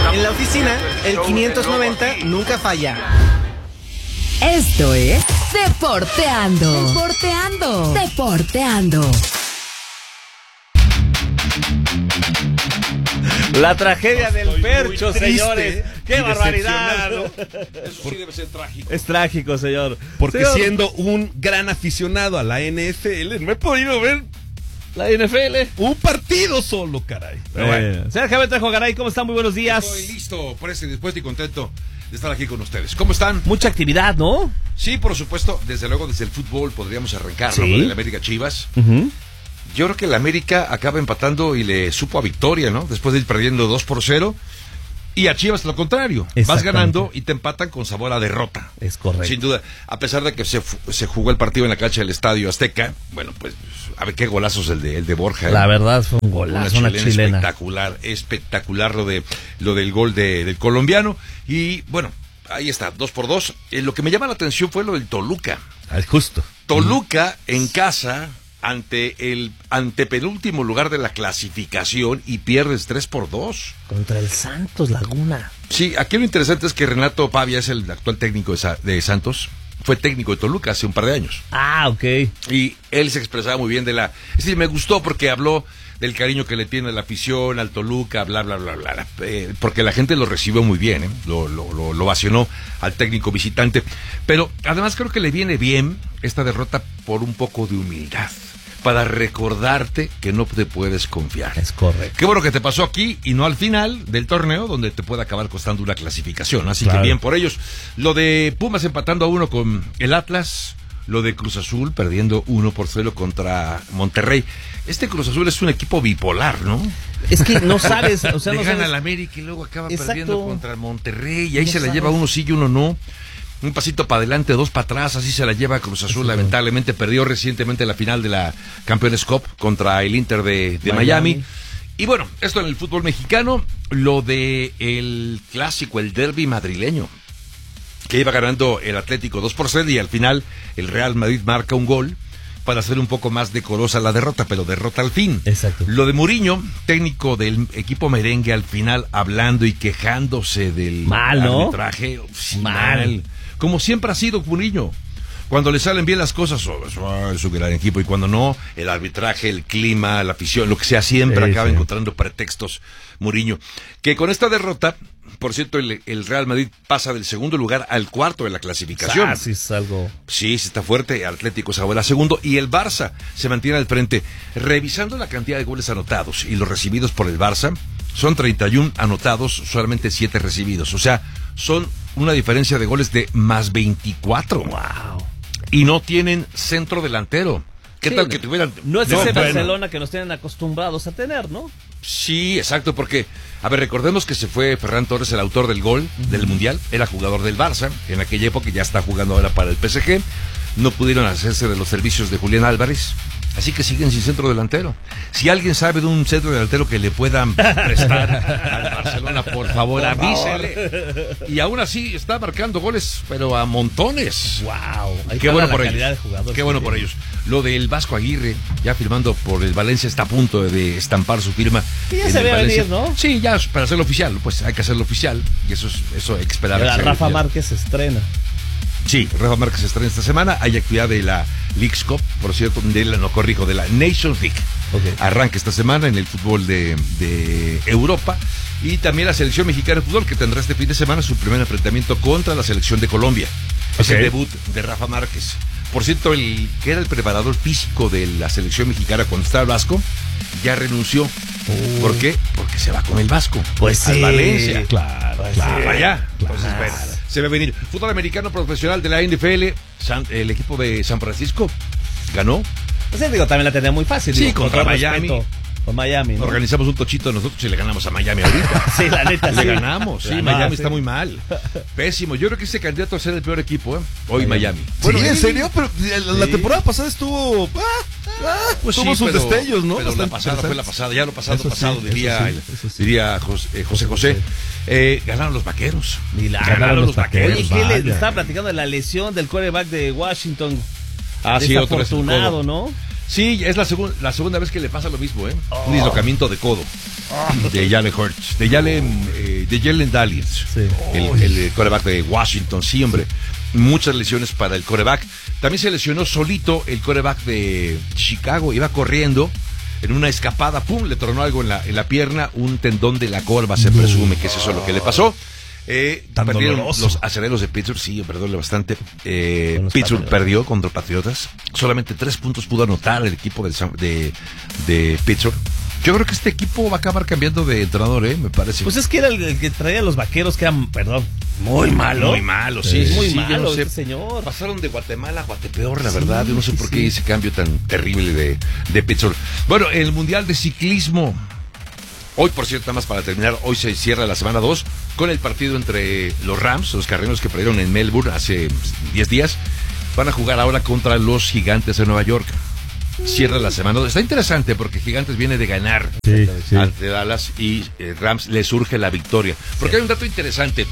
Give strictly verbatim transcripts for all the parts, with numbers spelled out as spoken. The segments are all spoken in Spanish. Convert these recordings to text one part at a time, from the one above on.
En la oficina, el quinientos noventa nunca falla. Esto es Deporteando. Deporteando. Deporteando. La tragedia del Percho, señores. ¡Qué barbaridad! Eso sí debe ser trágico. Es trágico, señor. Porque Señor, siendo un gran aficionado a la N F L, no he podido ver la N F L. un partido solo, caray. Pero bueno, Eh, señor Javier Trejo Garay, ¿cómo están? Muy buenos días. estoy listo por este dispuesto y contento de estar aquí con ustedes. ¿Cómo están? Mucha actividad, ¿no? Sí, por supuesto, desde luego desde el fútbol podríamos arrancar, Sí. ¿no? Con el América Chivas. Uh-huh. Yo creo que el América acaba empatando y le supo a victoria, ¿no? Después de ir perdiendo dos por cero. Y a Chivas lo contrario. Vas Exactamente. ganando y te empatan con sabor a derrota. Es correcto. Sin duda. A pesar de que se, se jugó el partido en la cancha del Estadio Azteca, bueno, pues, a ver qué golazos el de, el de Borja. ¿eh? La verdad fue un golazo, una chilena, chilena. Espectacular, espectacular lo de lo del gol de, del colombiano. Y bueno, ahí está, dos por dos. Eh, lo que me llama la atención fue lo del Toluca. Al justo. Toluca en casa ante el antepenúltimo lugar de la clasificación y pierdes tres por dos. Contra el Santos Laguna. Sí, aquí lo interesante es que Renato Pavia es el actual técnico de, Sa- de Santos. Fue técnico de Toluca hace un par de años. Ah, ok. Y él se expresaba muy bien de la... Es decir, me gustó porque habló del cariño que le tiene la afición al Toluca, bla, bla, bla, bla. Eh, porque la gente lo recibió muy bien, ¿eh? Lo, lo, lo, lo ovacionó al técnico visitante. Pero además creo que le viene bien esta derrota por un poco de humildad. Para recordarte que no te puedes confiar. Es correcto. Qué bueno que te pasó aquí y no al final del torneo, donde te puede acabar costando una clasificación. Así Claro. que bien por ellos. Lo de Pumas empatando a uno con el Atlas, lo de Cruz Azul perdiendo uno por cero contra Monterrey. Este Cruz Azul es un equipo bipolar, ¿no? Es que no sabes, o sea, Le no gana sabes. al América y luego acaba Exacto. perdiendo contra el Monterrey y ahí No se la sabes. lleva uno sí y uno no. Un pasito para adelante, dos para atrás, así se la lleva Cruz Azul. Lamentablemente perdió recientemente la final de la Campeones Cup contra el Inter de, de Miami. Miami. Y bueno, esto en el fútbol mexicano, lo de el clásico, el derbi madrileño, que iba ganando el Atlético dos por cero y al final el Real Madrid marca un gol para hacer un poco más decorosa la derrota, pero derrota al fin. Exacto. Lo de Mourinho, técnico del equipo merengue, al final hablando y quejándose del Mal, ¿no? arbitraje. Sí, Mal. mal. Como siempre ha sido Mourinho. Cuando le salen bien las cosas, oh, oh, es un gran equipo, y cuando no, el arbitraje, el clima, la afición, lo que sea, siempre Sí, acaba sí. encontrando pretextos Mourinho. Que con esta derrota, por cierto, el, el Real Madrid pasa del segundo lugar al cuarto de la clasificación. Ah, sí, es algo. Sí, sí está fuerte. Atlético es ahora segundo y el Barça se mantiene al frente. Revisando la cantidad de goles anotados y los recibidos por el Barça, son treinta y uno anotados, solamente siete recibidos. O sea, son una diferencia de goles de más veinticuatro. Wow. Y no tienen centro delantero. ¿Qué Sí, tal que tuvieran? No es No, ese bueno. Barcelona que nos tienen acostumbrados a tener, ¿no? Sí, exacto, porque, a ver, recordemos que se fue Ferran Torres, el autor del gol del Mundial, era jugador del Barça, en aquella época ya está jugando ahora para el P S G, no pudieron hacerse de los servicios de Julián Álvarez, así que siguen sin centro delantero. Si alguien sabe de un centro delantero que le puedan prestar al Barcelona, por favor, avísele. Y aún así está marcando goles, pero a montones. Wow. Ahí Qué está bueno la por calidad ellos. de jugadores Qué bueno que por tienen. ellos. Lo del Vasco Aguirre, ya firmando por el Valencia, está a punto de, de estampar su firma. Y ya en se el ve Valencia. venir, ¿no? Sí, ya para hacerlo oficial, pues hay que hacerlo oficial. Y eso es, eso hay que esperar. Ahora a que se Rafa haga oficial. Márquez se estrena. Sí, Rafa Márquez se estrena esta semana. Hay actividad de la Leagues Cup, por cierto, de la, no corrijo, de la Nations League. Okay. Arranca esta semana en el fútbol de, de Europa. Y también la selección mexicana de fútbol, que tendrá este fin de semana su primer enfrentamiento contra la selección de Colombia. Es Okay. el debut de Rafa Márquez. Por cierto, el que era el preparador físico de la selección mexicana cuando estaba el Vasco, ya renunció. Uh. ¿Por qué? Porque se va con el Vasco. Pues al sí. Valencia. Claro, Pues claro. sí, allá. Claro. Entonces, bueno, se ve venir. Fútbol americano profesional de la N F L, San- el equipo de San Francisco ganó. Pues digo, también la tenía muy fácil. Sí, digo, contra con todo Miami. respeto, Con Miami, ¿no? Organizamos un tochito nosotros y le ganamos a Miami ahorita. Sí, la neta, Le sí. ganamos, sí, La Miami nada, está sí. muy mal. Pésimo. Yo creo que ese candidato a ser el peor equipo, ¿eh? Hoy Miami. Miami. Bueno, Sí, ¿en serio? Pero la, la Sí. temporada pasada estuvo... Ah, ah, Pues tuvo sí, sus pero, destellos, ¿no? Pero la Bastante pasada fue la interesantes. pasada, ya lo pasado, Eso sí, pasado, eso diría, sí, el- eso sí. diría Jos- eh, José José. Eh, ganaron los vaqueros. Milagro. Ganaron los vaqueros. Oye, ¿qué le vaya. estaba platicando de la lesión del quarterback de Washington? Ah, sí, otro es el Desafortunado, codo. ¿no? Sí, es la, segun- la segunda vez que le pasa lo mismo, ¿eh? Un dislocamiento de codo de Jalen Hurts, de Jalen, eh, de Jalen Daniels, Sí. el, el quarterback de Washington, sí, hombre. Muchas lesiones para el quarterback. También se lesionó solito el quarterback de Chicago, iba corriendo en una escapada, pum, le tronó algo en la, en la pierna, un tendón de la corva, se presume que es eso lo que le pasó. Eh, Tan perdieron doloroso. los aceleros de Pittsburgh, sí, perdónle bastante. Eh, Con los Pittsburgh Patriotas. perdió contra Patriotas. Solamente tres puntos pudo anotar el equipo del San- de, de Pittsburgh. Yo creo que este equipo va a acabar cambiando de entrenador, ¿eh? Me parece. Pues es que era el, el que traía a los vaqueros, que eran, perdón, muy malo. Muy malo, sí. Es muy sí, yo malo no sé. este señor. Pasaron de Guatemala a Guatepeor, la Sí, verdad. Yo no sé sí, por qué sí. ese cambio tan terrible de, de Pittsburgh. Bueno, el Mundial de Ciclismo. Hoy, por cierto, nada más para terminar, hoy se cierra la semana dos con el partido entre los Rams, los carreros que perdieron en Melbourne hace diez días. Van a jugar ahora contra los Gigantes de Nueva York. Cierra la semana dos. Está interesante porque Gigantes viene de ganar Sí, sí. ante Dallas y eh, Rams le surge la victoria. Porque hay un dato interesante.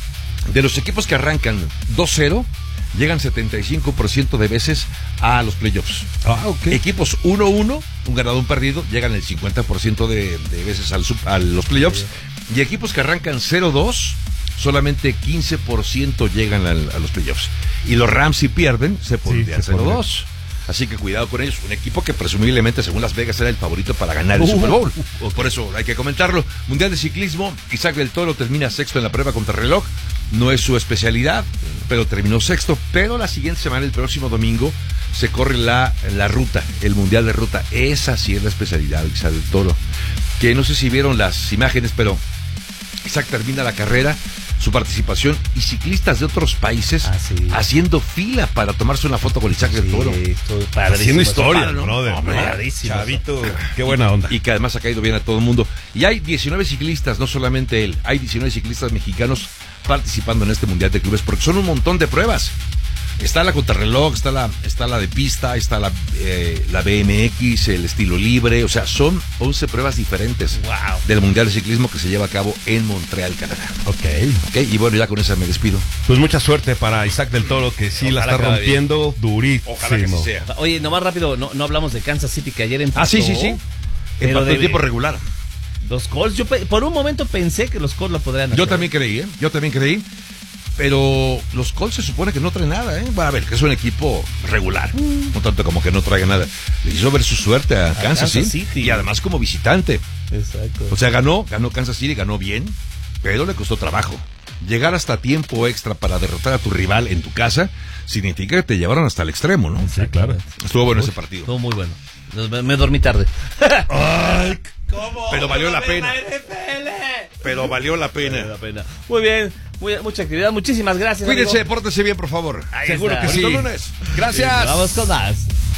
De los equipos que arrancan dos cero, llegan setenta y cinco por ciento de veces a los playoffs. Ah, ok. Equipos uno uno, un ganado, un perdido, llegan el cincuenta por ciento de, de veces al sub- a los playoffs. Y equipos que arrancan cero dos, solamente quince por ciento llegan al- a los playoffs. Y los Rams, si pierden, se pondrían se cero pondrían. dos. Así que cuidado con ellos. Un equipo que presumiblemente, según Las Vegas, era el favorito para ganar el Super Bowl. Por eso hay que comentarlo. Mundial de Ciclismo, Isaac del Toro termina sexto en la prueba contra reloj. No es su especialidad, pero terminó sexto. Pero la siguiente semana, el próximo domingo, se corre la, la ruta, el Mundial de Ruta. Esa sí es la especialidad de Isaac del Toro. Que no sé si vieron las imágenes, pero Isaac termina la carrera, su participación, y ciclistas de otros países Ah, sí. haciendo fila para tomarse una foto con Isaac del Toro. Sí, estoy padrísimo. Haciendo historia, Padre, ¿no? brother. Hombre, ¿no? padrísimo. Chavito, qué buena onda. Y que además ha caído bien a todo el mundo. Y hay diecinueve ciclistas, no solamente él, hay diecinueve ciclistas mexicanos participando en este Mundial de Clubes, porque son un montón de pruebas. Está la contrarreloj, está la, está la de pista, está la, eh, la B M X, el estilo libre, o sea, son once pruebas diferentes Wow. del Mundial de Ciclismo que se lleva a cabo en Montreal, Canadá. Ok. Ok, y bueno, ya con esa me despido. Pues mucha suerte para Isaac del Toro, que sí la Ojalá está acabe rompiendo durísimo. Ojalá que así sea. Oye, nomás rápido, no, no hablamos de Kansas City, que ayer empezó. Ah, sí, sí, sí. Pero Empató de- en tiempo regular. Los Colts, yo pe- por un momento pensé que los Colts lo podrían hacer. Yo también creí, ¿eh? Yo también creí. Pero los Colts se supone que no traen nada, ¿eh? Va a ver, que es un equipo regular. No tanto como que no traiga nada. Le hizo ver su suerte a, Kansas, Kansas City. City. Y además como visitante. Exacto. O sea, ganó, ganó Kansas City, ganó bien, pero le costó trabajo. Llegar hasta tiempo extra para derrotar a tu rival en tu casa significa que te llevaron hasta el extremo, ¿no? Sí, claro. Estuvo bueno ese partido. Estuvo muy bueno. Me, me dormí tarde. Ay, ¿Cómo? Pero valió la pena. N F L. Pero valió la Valió pena. la pena. Muy bien, muy- mucha actividad. Muchísimas gracias. Cuídense, amigo. pórtense bien, por favor. Ahí seguro está. que sí. Bonito lunes. Gracias. Vamos con más.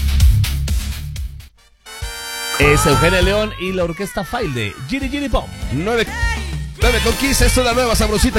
Es Eugenia León y la orquesta File de Giri Giri Pom. Nueve, nueve con quince, esto es la nueva sabrosita.